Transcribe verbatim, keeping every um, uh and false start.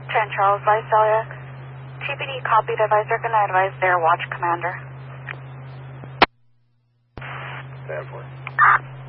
ten Charles, Vice L A X. T B D copied, advisor, can I advise their watch commander? Stand for it.